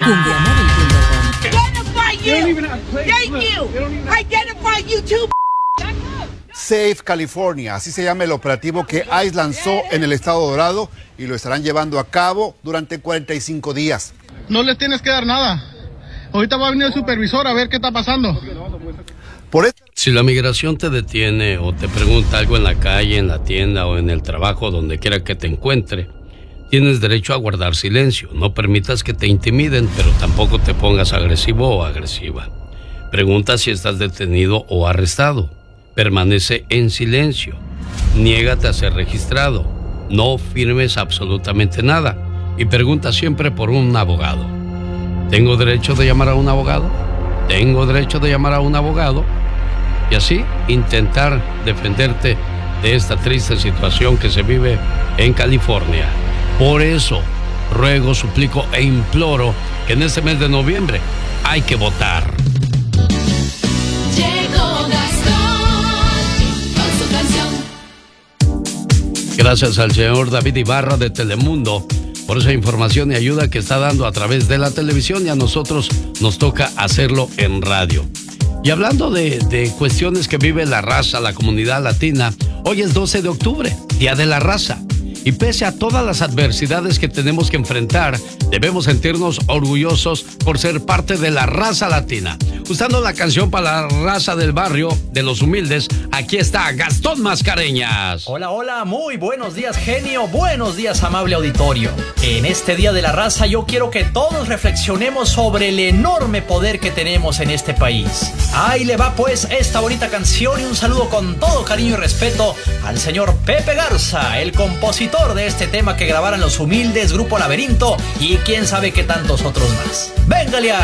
Cumbiamóvil.com. Identify you. Thank you. Identify you too. Safe California, así se llama el operativo que ICE lanzó en el Estado Dorado y lo estarán llevando a cabo durante 45 días. No les tienes que dar nada. Ahorita va a venir el supervisor a ver qué está pasando. Si la migración te detiene o te pregunta algo en la calle, en la tienda o en el trabajo, donde quiera que te encuentre, tienes derecho a guardar silencio. No permitas que te intimiden, pero tampoco te pongas agresivo o agresiva. Pregunta si estás detenido o arrestado. Permanece en silencio. Niégate a ser registrado. No firmes absolutamente nada. Y pregunta siempre por un abogado. ¿Tengo derecho de llamar a un abogado? ¿Tengo derecho de llamar a un abogado? Y así intentar defenderte de esta triste situación que se vive en California. Por eso, ruego, suplico e imploro que en este mes de noviembre hay que votar. Gracias al señor David Ibarra de Telemundo por esa información y ayuda que está dando a través de la televisión, y a nosotros nos toca hacerlo en radio. Y hablando de cuestiones que vive la raza, la comunidad latina, hoy es 12 de octubre, Día de la Raza. Y pese a todas las adversidades que tenemos que enfrentar, debemos sentirnos orgullosos por ser parte de la raza latina. Usando la canción para la raza del barrio, de los humildes, aquí está Gastón Mascareñas. Hola, hola, muy buenos días, genio, buenos días, amable auditorio. En este Día de la Raza yo quiero que todos reflexionemos sobre el enorme poder que tenemos en este país. Ahí le va pues esta bonita canción y un saludo con todo cariño y respeto al señor Pepe Garza, el compositor de este tema que grabaran Los Humildes, Grupo Laberinto y quién sabe qué tantos otros más. ¡Véngale!